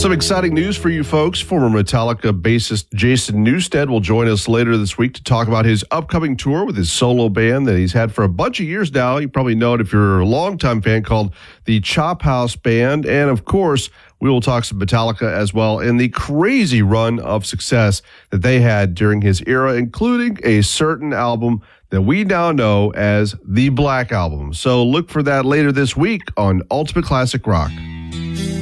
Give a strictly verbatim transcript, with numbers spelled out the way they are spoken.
Some exciting news for you folks. Former Metallica bassist Jason Newsted will join us later this week to talk about his upcoming tour with his solo band that he's had for a bunch of years now. You probably know it if you're a longtime fan, called the Chop House Band. And, of course, we will talk some Metallica as well and the crazy run of success that they had during his era, including a certain album that we now know as the Black Album. So look for that later this week on Ultimate Classic Rock.